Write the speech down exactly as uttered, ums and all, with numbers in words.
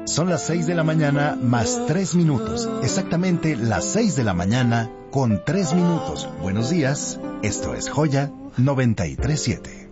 Son las seis de la mañana más tres minutos. Exactamente las seis de la mañana con tres minutos. Buenos días, esto es Joya noventa y tres punto siete.